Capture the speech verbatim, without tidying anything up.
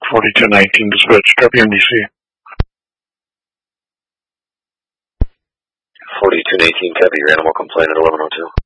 forty-two nineteen dispatch, copy M D C. forty-two nineteen, copy your animal complaint at eleven oh two.